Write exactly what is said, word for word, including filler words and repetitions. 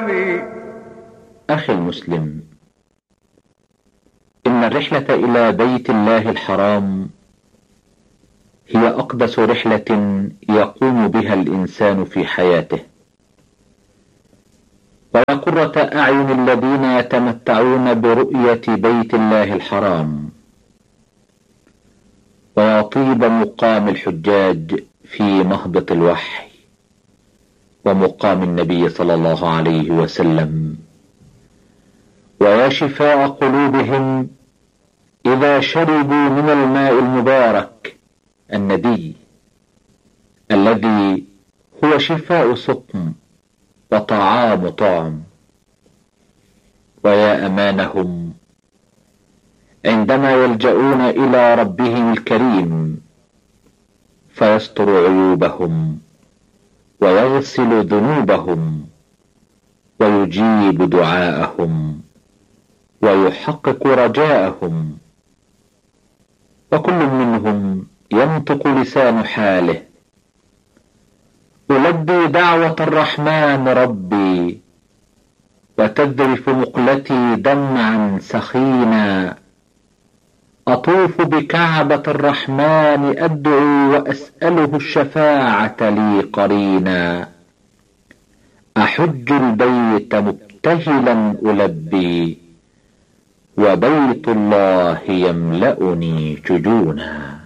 أخي المسلم، إن الرحلة إلى بيت الله الحرام هي أقدس رحلة يقوم بها الإنسان في حياته، ويا قرة أعين الذين يتمتعون برؤية بيت الله الحرام، ويا طيب مقام الحجاج في مهبط الوحي ومقام النبي صلى الله عليه وسلم، ويا شفاء قلوبهم إذا شربوا من الماء المبارك الندي الذي هو شفاء سقم وطعام طعم، ويا أمانهم عندما يلجؤون إلى ربهم الكريم فيستر عيوبهم ويغسل ذنوبهم ويجيب دعاءهم ويحقق رجاءهم، وكل منهم ينطق لسان حاله: ألبي دعوة الرحمن ربي، وتذرف مقلتي دمعا سخينا، أطوف بكعبة الرحمن أدعو وأسأله الشفاعة لي قرينا، أحج البيت مبتهلا ألبي، وبيت الله يملأني ججونا.